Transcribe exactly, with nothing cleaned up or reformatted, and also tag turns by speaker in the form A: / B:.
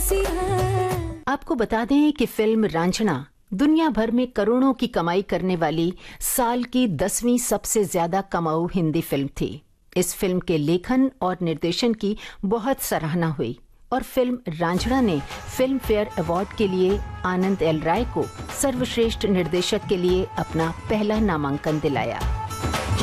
A: कैसी है।
B: आपको बता दें कि फिल्म रांझना दुनिया भर में करोड़ों की कमाई करने वाली साल की दसवीं सबसे ज्यादा कमाऊ हिंदी फिल्म थी। इस फिल्म के लेखन और निर्देशन की बहुत सराहना हुई और फिल्म रांझना ने फिल्म फेयर अवार्ड के लिए आनंद एल राय को सर्वश्रेष्ठ निर्देशक के लिए अपना पहला नामांकन दिलाया।